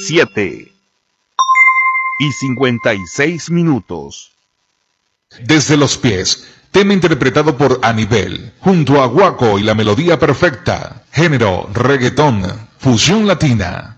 7:56. Desde los pies, tema interpretado por Anibel, junto a Guaco y la melodía perfecta, género reggaetón, fusión latina.